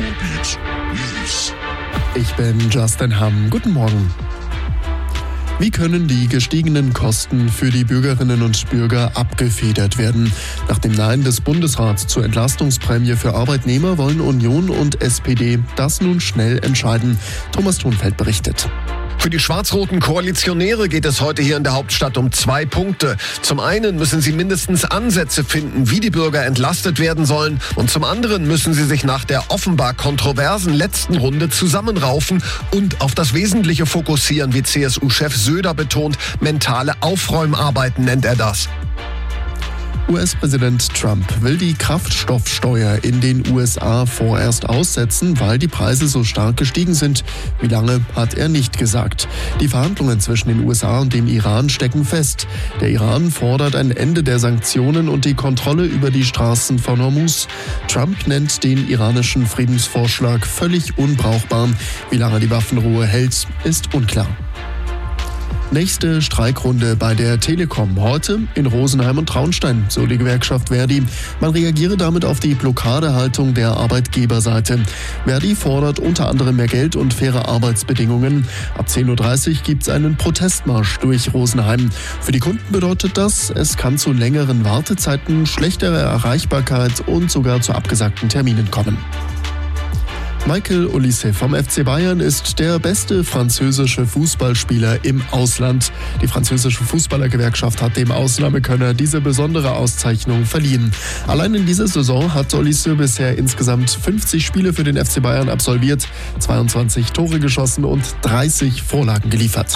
Ruhrgebiet News. Ich bin Justin Hamm. Guten Morgen. Wie können die gestiegenen Kosten für die Bürgerinnen und Bürger abgefedert werden? Nach dem Nein des Bundesrats zur Entlastungsprämie für Arbeitnehmer wollen Union und SPD das nun schnell entscheiden. Thomas Thunfeld berichtet. Für die schwarz-roten Koalitionäre geht es heute hier in der Hauptstadt um 2 Punkte. Zum einen müssen sie mindestens Ansätze finden, wie die Bürger entlastet werden sollen. Und zum anderen müssen sie sich nach der offenbar kontroversen letzten Runde zusammenraufen und auf das Wesentliche fokussieren, wie CSU-Chef Söder betont. Mentale Aufräumarbeiten nennt er das. US-Präsident Trump will die Kraftstoffsteuer in den USA vorerst aussetzen, weil die Preise so stark gestiegen sind. Wie lange, hat er nicht gesagt. Die Verhandlungen zwischen den USA und dem Iran stecken fest. Der Iran fordert ein Ende der Sanktionen und die Kontrolle über die Straßen von Hormuz. Trump nennt den iranischen Friedensvorschlag völlig unbrauchbar. Wie lange die Waffenruhe hält, ist unklar. Nächste Streikrunde bei der Telekom. Heute in Rosenheim und Traunstein, so die Gewerkschaft Verdi. Man reagiere damit auf die Blockadehaltung der Arbeitgeberseite. Verdi fordert unter anderem mehr Geld und faire Arbeitsbedingungen. Ab 10.30 Uhr gibt es einen Protestmarsch durch Rosenheim. Für die Kunden bedeutet das, es kann zu längeren Wartezeiten, schlechterer Erreichbarkeit und sogar zu abgesagten Terminen kommen. Michael Olise vom FC Bayern ist der beste französische Fußballspieler im Ausland. Die französische Fußballergewerkschaft hat dem Ausnahmekönner diese besondere Auszeichnung verliehen. Allein in dieser Saison hat Olise bisher insgesamt 50 Spiele für den FC Bayern absolviert, 22 Tore geschossen und 30 Vorlagen geliefert.